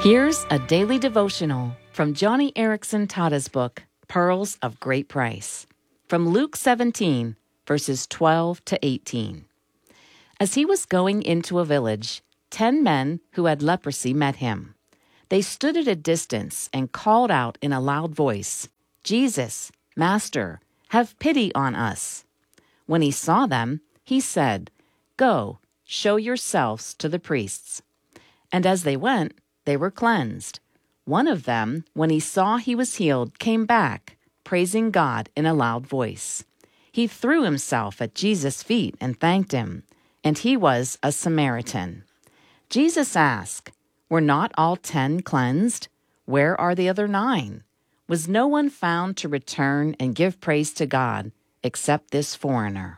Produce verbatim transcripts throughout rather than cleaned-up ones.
Here's a daily devotional from Joni Eareckson Tada's book, Pearls of Great Price, from Luke seventeen, verses twelve to eighteen. As he was going into a village, ten men who had leprosy met him. They stood at a distance and called out in a loud voice, "Jesus, Master, have pity on us." When he saw them, he said, "Go, show yourselves to the priests." And as they went, they were cleansed. One of them, when he saw he was healed, came back, praising God in a loud voice. He threw himself at Jesus' feet and thanked him, and he was a Samaritan. Jesus asked, "Were not all ten cleansed? Where are the other nine? Was no one found to return and give praise to God except this foreigner?"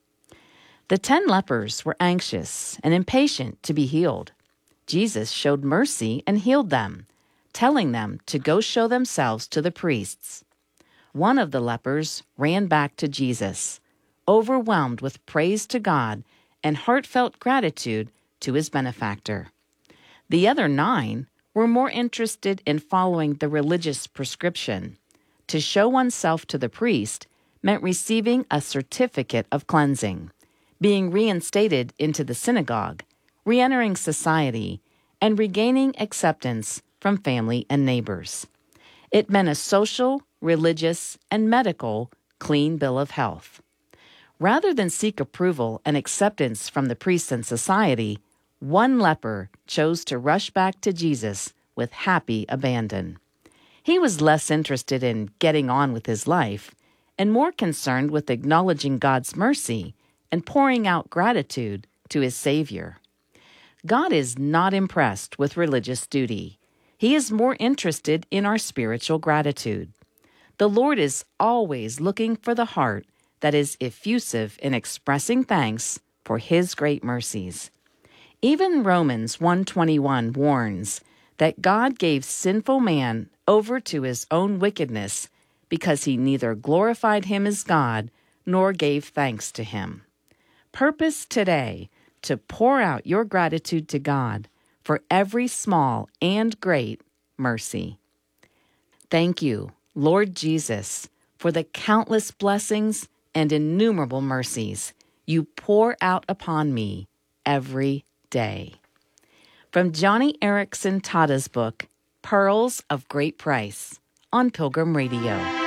The ten lepers were anxious and impatient to be healed. Jesus showed mercy and healed them, telling them to go show themselves to the priests. One of the lepers ran back to Jesus, overwhelmed with praise to God and heartfelt gratitude to his benefactor. The other nine were more interested in following the religious prescription. To show oneself to the priest meant receiving a certificate of cleansing, being reinstated into the synagogue, re-entering society, and regaining acceptance from family and neighbors. It meant a social, religious, and medical clean bill of health. Rather than seek approval and acceptance from the priests and society, one leper chose to rush back to Jesus with happy abandon. He was less interested in getting on with his life and more concerned with acknowledging God's mercy and pouring out gratitude to his Savior. God is not impressed with religious duty. He is more interested in our spiritual gratitude. The Lord is always looking for the heart that is effusive in expressing thanks for His great mercies. Even Romans one twenty-one warns that God gave sinful man over to his own wickedness because he neither glorified Him as God nor gave thanks to Him. Purpose today to pour out your gratitude to God for every small and great mercy. Thank you, Lord Jesus, for the countless blessings and innumerable mercies you pour out upon me every day. From Joni Eareckson Tada's book, Pearls of Great Price, on Pilgrim Radio.